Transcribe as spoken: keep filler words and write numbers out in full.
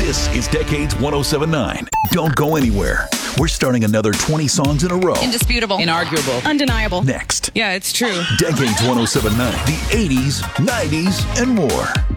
This is Decades one oh seven point nine. Don't go anywhere. We're starting another twenty songs in a row. Indisputable. Inarguable. Undeniable. Next. Yeah, it's true. Decades one oh seven point nine. The eighties, nineties, and more.